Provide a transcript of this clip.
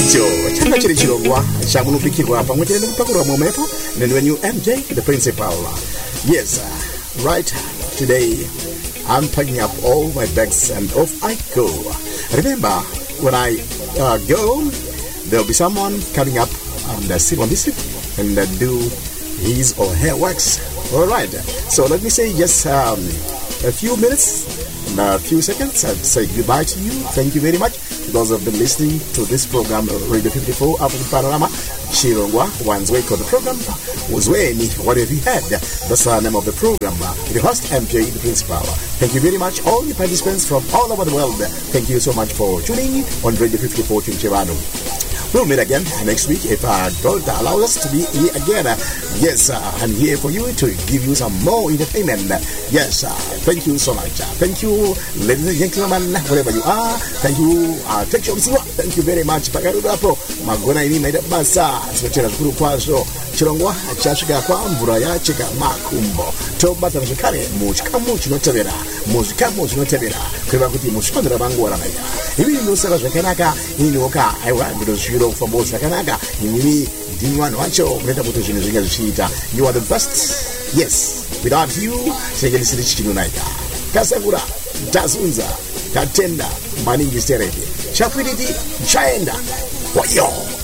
icho changa chiri chirongwa chamunopikirwa pamwe chete nekupakurwa mumhepo nenwenyu MJ the principal. Yes, right, today I'm packing up all my bags and off I go. Remember, when I go, there'll be someone coming up and sit on this seat and do his or her works. Alright, so let me say just a few minutes and a few seconds and say goodbye to you. Thank you very much to those who have been listening to this program, Radio 54 African Panorama. Chirongwa, one's way called the program was Weni. What have you had? That's the name of the program. The host MJ, the principal. Thank you very much, all the participants from all over the world. Thank you so much for tuning in on Radio 54 Chinchirano. We'll meet again next week if God allows us to be here again. Yes, I'm here for you to give you some more entertainment. Yes, thank you so much. Thank you, ladies and gentlemen, wherever you are. Thank you, take your seat. Thank you very much. Pakarudapo, magona ini maida basa. Swachera shukuru kwazo. Chirongwa, chashika kwa mvura ya chika makumbo. Toba tanashikare, muchikamu chinotevera. Muchikamu chinotevera. Kwa kuti muchikondera bangu waramaya. Hivi ndio saka zvakanaka, ini woka, aiwa, ndio shiro for both zvakanaka. Ini dinwano wacho, kuleta kuti zvinhu zvinge zvichiita. You are the best. Yes, without you, sengelisiri chinonaika. Kasagura, tazunza, tatenda, maningi stereke. Chakwiditi, chaenda. Wayo.